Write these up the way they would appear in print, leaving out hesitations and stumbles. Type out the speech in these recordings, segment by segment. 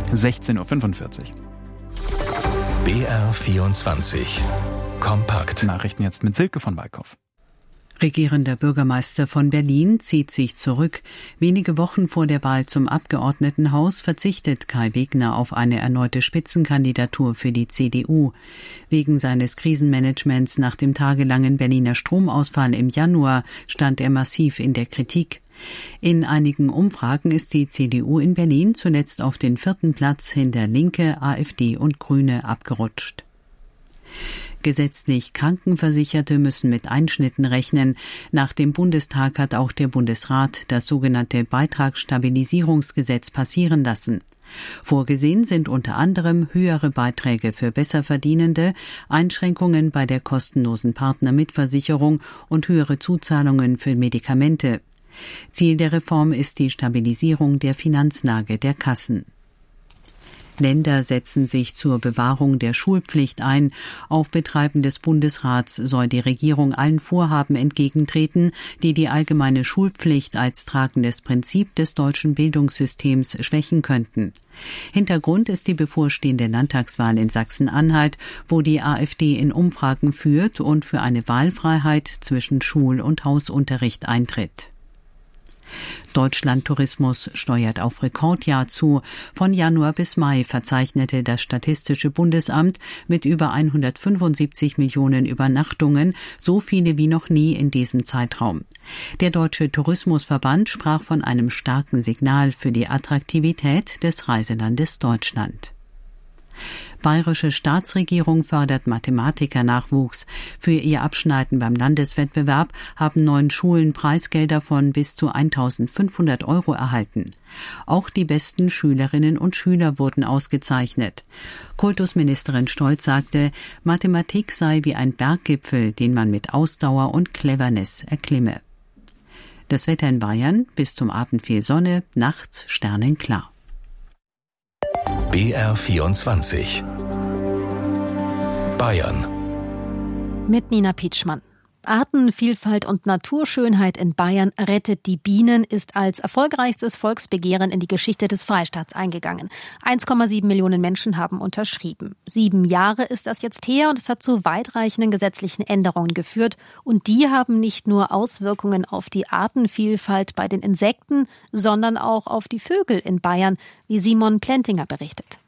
16:45 Uhr. BR24 kompakt. Nachrichten jetzt mit Silke von Walkhoff. Regierender Bürgermeister von Berlin zieht sich zurück. Wenige Wochen vor der Wahl zum Abgeordnetenhaus verzichtet Kai Wegner auf eine erneute Spitzenkandidatur für die CDU. Wegen seines Krisenmanagements nach dem tagelangen Berliner Stromausfall im Januar stand er massiv in der Kritik. In einigen Umfragen ist die CDU in Berlin zuletzt auf den 4. Platz hinter Linke, AfD und Grüne abgerutscht. Gesetzlich Krankenversicherte müssen mit Einschnitten rechnen. Nach dem Bundestag hat auch der Bundesrat das sogenannte Beitragsstabilisierungsgesetz passieren lassen. Vorgesehen sind unter anderem höhere Beiträge für Besserverdienende, Einschränkungen bei der kostenlosen Partnermitversicherung und höhere Zuzahlungen für Medikamente. Ziel der Reform ist die Stabilisierung der Finanzlage der Kassen. Länder setzen sich zur Bewahrung der Schulpflicht ein. Auf Betreiben des Bundesrats soll die Regierung allen Vorhaben entgegentreten, die die allgemeine Schulpflicht als tragendes Prinzip des deutschen Bildungssystems schwächen könnten. Hintergrund ist die bevorstehende Landtagswahl in Sachsen-Anhalt, wo die AfD in Umfragen führt und für eine Wahlfreiheit zwischen Schul- und Hausunterricht eintritt. Deutschlandtourismus steuert auf Rekordjahr zu. Von Januar bis Mai verzeichnete das Statistische Bundesamt mit über 175 Millionen Übernachtungen, so viele wie noch nie in diesem Zeitraum. Der Deutsche Tourismusverband sprach von einem starken Signal für die Attraktivität des Reiselandes Deutschland. Bayerische Staatsregierung fördert Mathematikernachwuchs. Für ihr Abschneiden beim Landeswettbewerb haben 9 Schulen Preisgelder von bis zu 1.500 € erhalten. Auch die besten Schülerinnen und Schüler wurden ausgezeichnet. Kultusministerin Stolz sagte, Mathematik sei wie ein Berggipfel, den man mit Ausdauer und Cleverness erklimme. Das Wetter in Bayern: bis zum Abend viel Sonne, nachts sternenklar. BR24 Bayern mit Nina Pietschmann. Artenvielfalt und Naturschönheit in Bayern rettet die Bienen ist als erfolgreichstes Volksbegehren in die Geschichte des Freistaats eingegangen. 1,7 Millionen Menschen haben unterschrieben. 7 Jahre ist das jetzt her und es hat zu weitreichenden gesetzlichen Änderungen geführt. Und die haben nicht nur Auswirkungen auf die Artenvielfalt bei den Insekten, sondern auch auf die Vögel in Bayern, wie Simon Plentinger berichtet.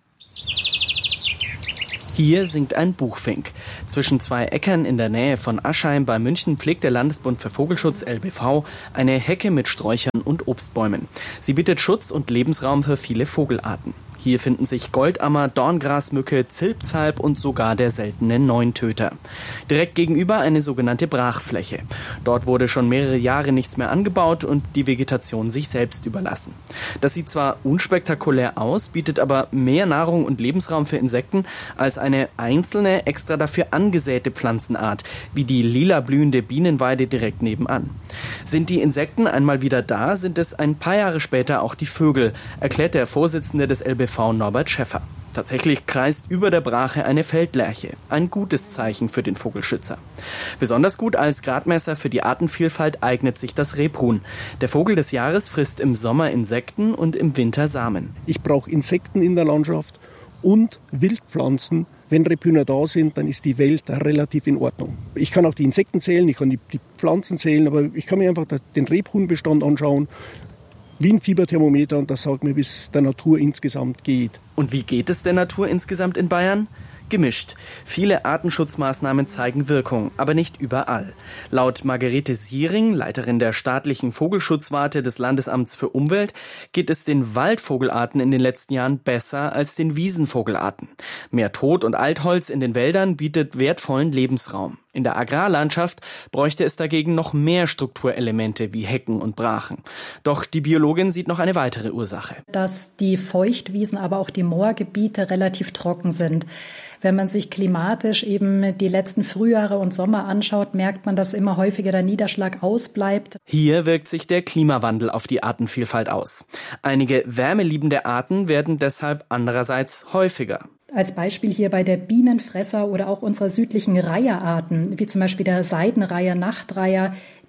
Hier singt ein Buchfink. Zwischen 2 Äckern in der Nähe von Aschheim bei München pflegt der Landesbund für Vogelschutz LBV eine Hecke mit Sträuchern und Obstbäumen. Sie bietet Schutz und Lebensraum für viele Vogelarten. Hier finden sich Goldammer, Dorngrasmücke, Zilpzalp und sogar der seltene Neuntöter. Direkt gegenüber eine sogenannte Brachfläche. Dort wurde schon mehrere Jahre nichts mehr angebaut und die Vegetation sich selbst überlassen. Das sieht zwar unspektakulär aus, bietet aber mehr Nahrung und Lebensraum für Insekten als eine einzelne, extra dafür angesäte Pflanzenart, wie die lila blühende Bienenweide direkt nebenan. Sind die Insekten einmal wieder da, sind es ein paar Jahre später auch die Vögel, erklärt der Vorsitzende des LBV Norbert Schäffer. Tatsächlich kreist über der Brache eine Feldlerche. Ein gutes Zeichen für den Vogelschützer. Besonders gut als Gradmesser für die Artenvielfalt eignet sich das Rebhuhn. Der Vogel des Jahres frisst im Sommer Insekten und im Winter Samen. Ich brauche Insekten in der Landschaft und Wildpflanzen. Wenn Rebhühner da sind, dann ist die Welt relativ in Ordnung. Ich kann auch die Insekten zählen, ich kann die Pflanzen zählen, aber ich kann mir einfach den Rebhuhnbestand anschauen, wie ein Fieberthermometer, und das sagt mir, wie es der Natur insgesamt geht. Und wie geht es der Natur insgesamt in Bayern? Gemischt. Viele Artenschutzmaßnahmen zeigen Wirkung, aber nicht überall. Laut Margarete Siering, Leiterin der staatlichen Vogelschutzwarte des Landesamts für Umwelt, geht es den Waldvogelarten in den letzten Jahren besser als den Wiesenvogelarten. Mehr Tod- und Altholz in den Wäldern bietet wertvollen Lebensraum. In der Agrarlandschaft bräuchte es dagegen noch mehr Strukturelemente wie Hecken und Brachen. Doch die Biologin sieht noch eine weitere Ursache. Dass die Feuchtwiesen, aber auch die Moorgebiete relativ trocken sind. Wenn man sich klimatisch eben die letzten Frühjahre und Sommer anschaut, merkt man, dass immer häufiger der Niederschlag ausbleibt. Hier wirkt sich der Klimawandel auf die Artenvielfalt aus. Einige wärmeliebende Arten werden deshalb andererseits häufiger. Als Beispiel hier bei der Bienenfresser oder auch unserer südlichen Reiherarten, wie zum Beispiel der Seidenreiher, Nachtreiher,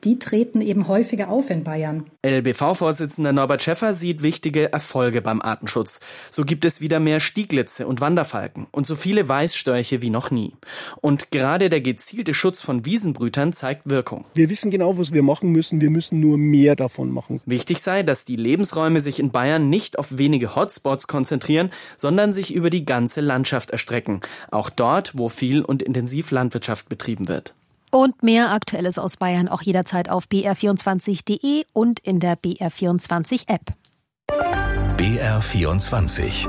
die treten eben häufiger auf in Bayern. LBV-Vorsitzender Norbert Schäffer sieht wichtige Erfolge beim Artenschutz. So gibt es wieder mehr Stieglitze und Wanderfalken und so viele Weißstörche wie noch nie. Und gerade der gezielte Schutz von Wiesenbrütern zeigt Wirkung. Wir wissen genau, was wir machen müssen. Wir müssen nur mehr davon machen. Wichtig sei, dass die Lebensräume sich in Bayern nicht auf wenige Hotspots konzentrieren, sondern sich über die ganze Landschaft erstrecken. Auch dort, wo viel und intensiv Landwirtschaft betrieben wird. Und mehr Aktuelles aus Bayern auch jederzeit auf br24.de und in der BR24-App. BR24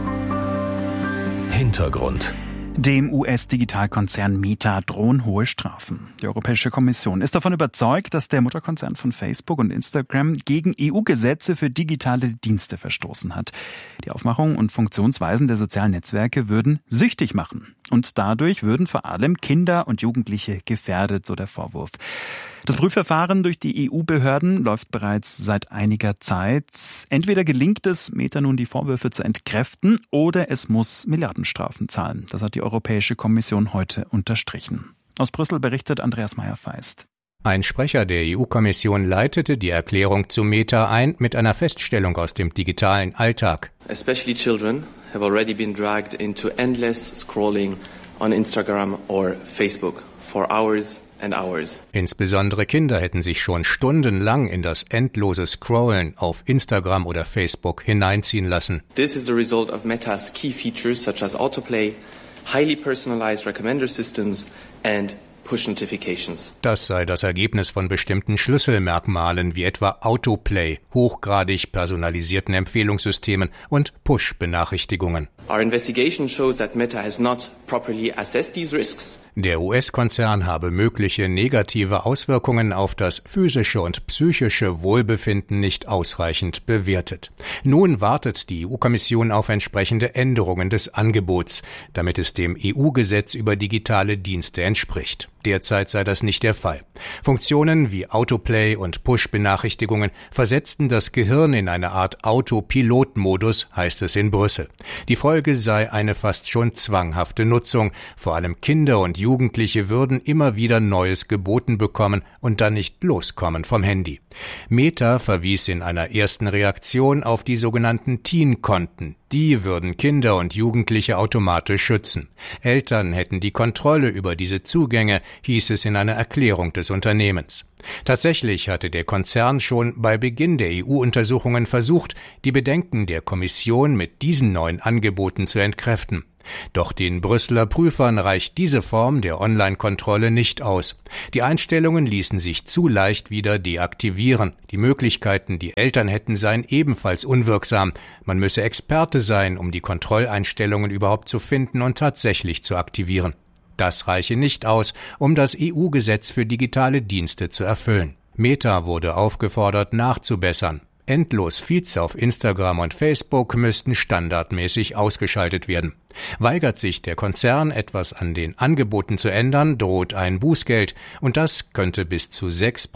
Hintergrund. Dem US-Digitalkonzern Meta drohen hohe Strafen. Die Europäische Kommission ist davon überzeugt, dass der Mutterkonzern von Facebook und Instagram gegen EU-Gesetze für digitale Dienste verstoßen hat. Die Aufmachung und Funktionsweisen der sozialen Netzwerke würden süchtig machen. Und dadurch würden vor allem Kinder und Jugendliche gefährdet, so der Vorwurf. Das Prüfverfahren durch die EU-Behörden läuft bereits seit einiger Zeit. Entweder gelingt es, Meta nun die Vorwürfe zu entkräften, oder es muss Milliardenstrafen zahlen. Das hat die Europäische Kommission heute unterstrichen. Aus Brüssel berichtet Andreas Meyer-Feist. Ein Sprecher der EU-Kommission leitete die Erklärung zu Meta ein mit einer Feststellung aus dem digitalen Alltag. Especially children have already been dragged into endless scrolling on Instagram or Facebook for hours and hours. Insbesondere Kinder hätten sich schon stundenlang in das endlose Scrollen auf Instagram oder Facebook hineinziehen lassen. This is the result of Meta's key features such as autoplay, highly personalized recommender systems and Push Notifications. Das sei das Ergebnis von bestimmten Schlüsselmerkmalen wie etwa Autoplay, hochgradig personalisierten Empfehlungssystemen und Push-Benachrichtigungen. Our investigation shows that Meta has not properly assessed these risks. Der US-Konzern habe mögliche negative Auswirkungen auf das physische und psychische Wohlbefinden nicht ausreichend bewertet. Nun wartet die EU-Kommission auf entsprechende Änderungen des Angebots, damit es dem EU-Gesetz über digitale Dienste entspricht. Derzeit sei das nicht der Fall. Funktionen wie Autoplay und Push-Benachrichtigungen versetzten das Gehirn in eine Art Autopilot-Modus, heißt es in Brüssel. Die Folge sei eine fast schon zwanghafte Nutzung. Vor allem Kinder und Jugendliche würden immer wieder Neues geboten bekommen und dann nicht loskommen vom Handy. Meta verwies in einer ersten Reaktion auf die sogenannten Teen-Konten. Die würden Kinder und Jugendliche automatisch schützen. Eltern hätten die Kontrolle über diese Zugänge, hieß es in einer Erklärung des Unternehmens. Tatsächlich hatte der Konzern schon bei Beginn der EU-Untersuchungen versucht, die Bedenken der Kommission mit diesen neuen Angeboten zu entkräften. Doch den Brüsseler Prüfern reicht diese Form der Online-Kontrolle nicht aus. Die Einstellungen ließen sich zu leicht wieder deaktivieren. Die Möglichkeiten, die Eltern hätten, seien ebenfalls unwirksam. Man müsse Experte sein, um die Kontrolleinstellungen überhaupt zu finden und tatsächlich zu aktivieren. Das reiche nicht aus, um das EU-Gesetz für digitale Dienste zu erfüllen. Meta wurde aufgefordert, nachzubessern. Endlos-Feeds auf Instagram und Facebook müssten standardmäßig ausgeschaltet werden. Weigert sich der Konzern, etwas an den Angeboten zu ändern, droht ein Bußgeld, und das könnte bis zu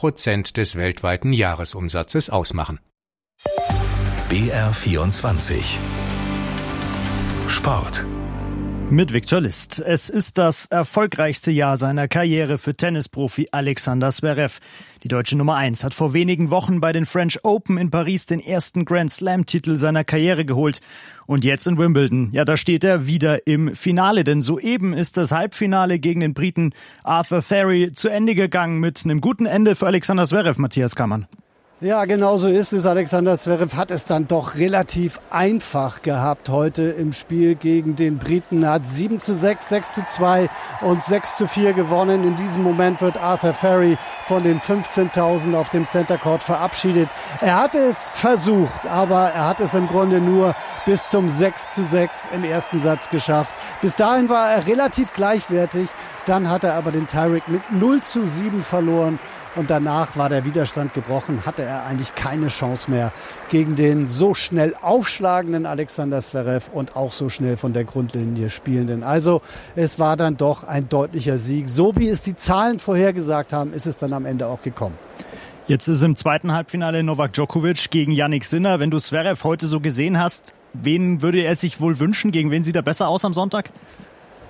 6% des weltweiten Jahresumsatzes ausmachen. BR24 Sport. Mit Viktor List. Es ist das erfolgreichste Jahr seiner Karriere für Tennisprofi Alexander Zverev. Die deutsche Nummer 1 hat vor wenigen Wochen bei den French Open in Paris den ersten Grand Slam-Titel seiner Karriere geholt. Und jetzt in Wimbledon, ja, da steht er wieder im Finale, denn soeben ist das Halbfinale gegen den Briten Arthur Thary zu Ende gegangen mit einem guten Ende für Alexander Zverev, Matthias Kammann. Ja, genau so ist es. Alexander Zverev hat es dann doch relativ einfach gehabt heute im Spiel gegen den Briten. Er hat 7:6, 6:2 und 6:4 gewonnen. In diesem Moment wird Arthur Thary von den 15.000 auf dem Center Court verabschiedet. Er hatte es versucht, aber er hat es im Grunde nur bis zum 6:6 im ersten Satz geschafft. Bis dahin war er relativ gleichwertig. Dann hat er aber den Tiebreak mit 0:7 verloren. Und danach war der Widerstand gebrochen, hatte er eigentlich keine Chance mehr gegen den so schnell aufschlagenden Alexander Zverev und auch so schnell von der Grundlinie spielenden. Also es war dann doch ein deutlicher Sieg. So wie es die Zahlen vorhergesagt haben, ist es dann am Ende auch gekommen. Jetzt ist im zweiten Halbfinale Novak Djokovic gegen Jannik Sinner. Wenn du Zverev heute so gesehen hast, wen würde er sich wohl wünschen? Gegen wen sieht er besser aus am Sonntag?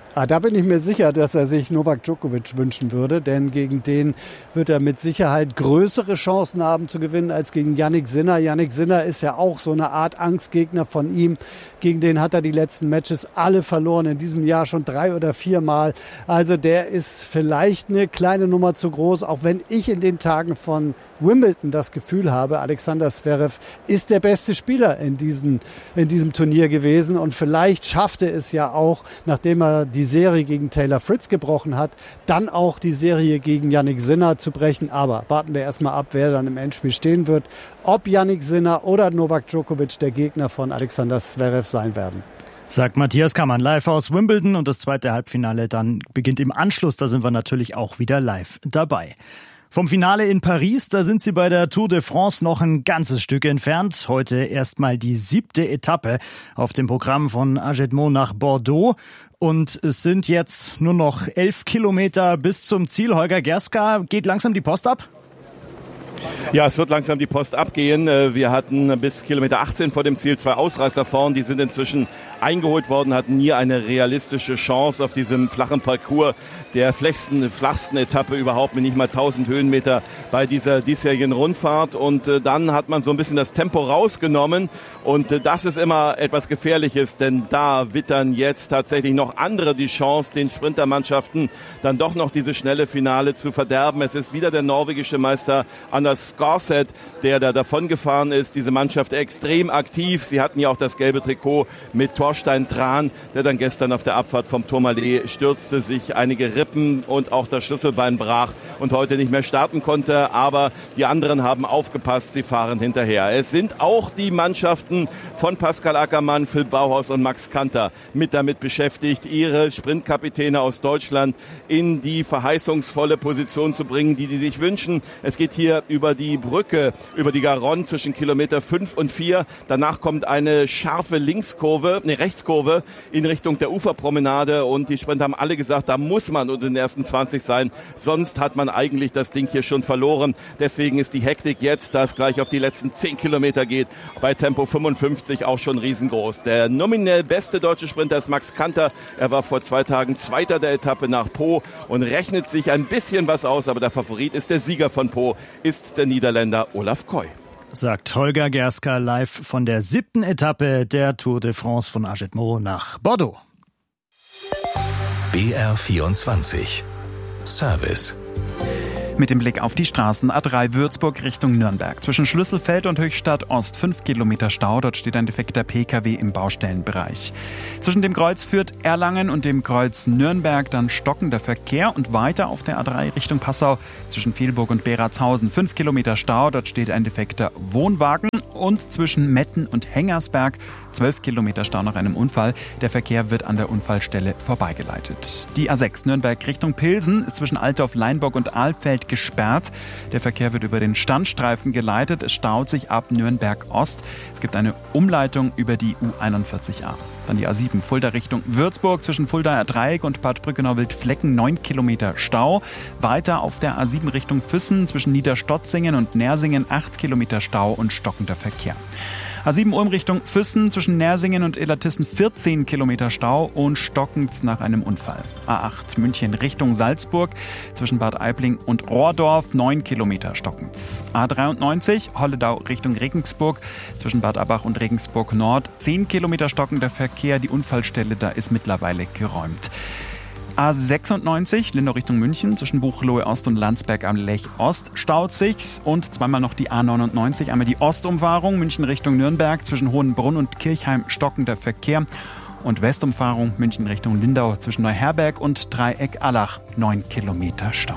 Da bin ich mir sicher, dass er sich Novak Djokovic wünschen würde, denn gegen den wird er mit Sicherheit größere Chancen haben zu gewinnen als gegen Jannik Sinner. Jannik Sinner ist ja auch so eine Art Angstgegner von ihm. Gegen den hat er die letzten Matches alle verloren, in diesem Jahr schon 3 oder 4 Mal. Also der ist vielleicht eine kleine Nummer zu groß, auch wenn ich in den Tagen von Wimbledon das Gefühl habe, Alexander Zverev ist der beste Spieler in diesem Turnier gewesen und vielleicht schafft er es ja auch, nachdem er die Serie gegen Taylor Fritz gebrochen hat, dann auch die Serie gegen Jannik Sinner zu brechen. Aber warten wir erstmal ab, wer dann im Endspiel stehen wird, ob Jannik Sinner oder Novak Djokovic der Gegner von Alexander Zverev sein werden. Sagt Matthias Kammann live aus Wimbledon und das zweite Halbfinale dann beginnt im Anschluss. Da sind wir natürlich auch wieder live dabei. Vom Finale in Paris, da sind sie bei der Tour de France noch ein ganzes Stück entfernt. Heute erstmal die 7. Etappe auf dem Programm von Agetmont nach Bordeaux. Und es sind jetzt nur noch 11 Kilometer bis zum Ziel. Holger Gerska, geht langsam die Post ab? Ja, es wird langsam die Post abgehen. Wir hatten bis Kilometer 18 vor dem Ziel 2 Ausreißer vorn. Die sind inzwischen eingeholt worden, hatten nie eine realistische Chance auf diesem flachen Parcours der flachsten Etappe überhaupt mit nicht mal 1000 Höhenmeter bei dieser diesjährigen Rundfahrt. Und dann hat man so ein bisschen das Tempo rausgenommen. Und das ist immer etwas Gefährliches, denn da wittern jetzt tatsächlich noch andere die Chance, den Sprintermannschaften dann doch noch dieses schnelle Finale zu verderben. Es ist wieder der norwegische Meister Anders Skarseth, der da davon gefahren ist. Diese Mannschaft extrem aktiv. Sie hatten ja auch das gelbe Trikot mit Thorstein Tran, der dann gestern auf der Abfahrt vom Tourmalet stürzte, sich einige Rippen und auch das Schlüsselbein brach und heute nicht mehr starten konnte. Aber die anderen haben aufgepasst, sie fahren hinterher. Es sind auch die Mannschaften von Pascal Ackermann, Phil Bauhaus und Max Kanter mit damit beschäftigt, ihre Sprintkapitäne aus Deutschland in die verheißungsvolle Position zu bringen, die sich wünschen. Es geht hier über die Brücke, über die Garonne zwischen Kilometer 5 und 4. Danach kommt eine scharfe Rechtskurve in Richtung der Uferpromenade und die Sprinter haben alle gesagt, da muss man unter den ersten 20 sein, sonst hat man eigentlich das Ding hier schon verloren. Deswegen ist die Hektik jetzt, da es gleich auf die letzten 10 Kilometer geht, bei Tempo 55 auch schon riesengroß. Der nominell beste deutsche Sprinter ist Max Kanter. Er war vor 2 Tagen Zweiter der Etappe nach Po und rechnet sich ein bisschen was aus, aber der Favorit ist der Sieger von Po, ist der Niederländer Olaf Koy. Sagt Holger Gerska live von der 7. Etappe der Tour de France von Agetmont nach Bordeaux. BR24 Service. Mit dem Blick auf die Straßen A3 Würzburg Richtung Nürnberg. Zwischen Schlüsselfeld und Höchstadt Ost 5 Kilometer Stau. Dort steht ein defekter PKW im Baustellenbereich. Zwischen dem Kreuz Fürth Erlangen und dem Kreuz Nürnberg dann stockender Verkehr und weiter auf der A3 Richtung Passau. Zwischen Velburg und Beratshausen 5 Kilometer Stau. Dort steht ein defekter Wohnwagen. Und zwischen Metten und Hengersberg 12 Kilometer Stau nach einem Unfall. Der Verkehr wird an der Unfallstelle vorbeigeleitet. Die A6 Nürnberg Richtung Pilsen ist zwischen Altdorf, Leinburg und Ahlfeld gesperrt. Der Verkehr wird über den Standstreifen geleitet. Es staut sich ab Nürnberg Ost. Es gibt eine Umleitung über die U41a. Dann die A7 Fulda Richtung Würzburg zwischen Fuldaer Dreieck und Bad Brückenau-Wildflecken 9 Kilometer Stau. Weiter auf der A7 Richtung Füssen zwischen Niederstotzingen und Nersingen 8 Kilometer Stau und stockender Verkehr. A7 Ulm Richtung Füssen zwischen Nersingen und Illertissen 14 Kilometer Stau und stockend nach einem Unfall. A8 München Richtung Salzburg zwischen Bad Aibling und Rohrdorf 9 Kilometer stockend. A93 Holledau Richtung Regensburg zwischen Bad Abbach und Regensburg Nord 10 Kilometer stockender Verkehr. Die Unfallstelle da ist mittlerweile geräumt. A96 Lindau Richtung München zwischen Buchloe Ost und Landsberg am Lech Ost staut sich's und zweimal noch die A99, einmal die Ostumfahrung München Richtung Nürnberg zwischen Hohenbrunn und Kirchheim stockender Verkehr und Westumfahrung München Richtung Lindau zwischen Neuherberg und Dreieck Allach 9 Kilometer Stau.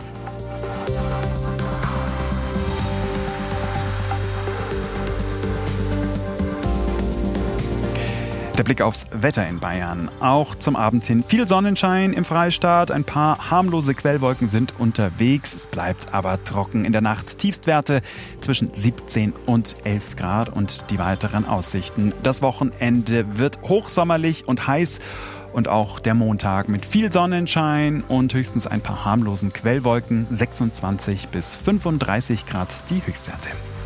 Der Blick aufs Wetter in Bayern. Auch zum Abend hin viel Sonnenschein im Freistaat. Ein paar harmlose Quellwolken sind unterwegs. Es bleibt aber trocken. In der Nacht Tiefstwerte zwischen 17 und 11 Grad und die weiteren Aussichten. Das Wochenende wird hochsommerlich und heiß. Und auch der Montag mit viel Sonnenschein und höchstens ein paar harmlosen Quellwolken. 26 bis 35 Grad die Höchstwerte.